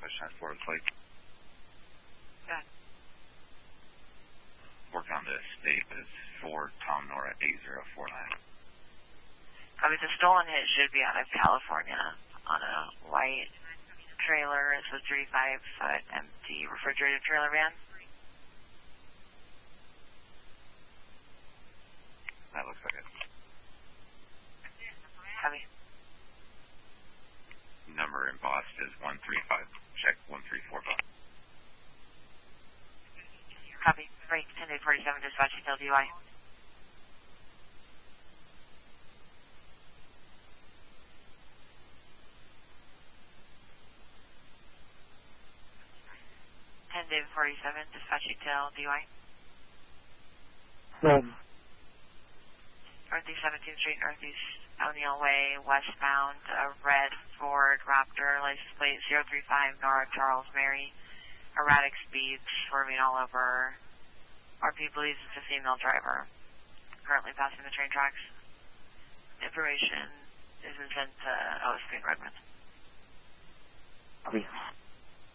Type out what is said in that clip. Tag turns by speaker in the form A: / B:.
A: push transport plate.
B: Good.
A: Work on the state is 4 Tom Nora 8049.
B: Copy. The stolen hit should be out of California on a white trailer. It's a 35-foot empty refrigerated trailer van.
A: That looks like it.
B: Copy.
A: Number embossed is 135. Check 1345.
B: Copy. Break 10-47 dispatch detail DUI. David 47, dispatch detail DUI. Northeast 17th Street, Northeast O'Neill Way, westbound, a red Ford Raptor, license plate 035 Nora Charles Mary, erratic speeds, swerving all over. RP believes it's a female driver, currently passing the train tracks. Information is sent to OSP in Redmond.
C: Copy.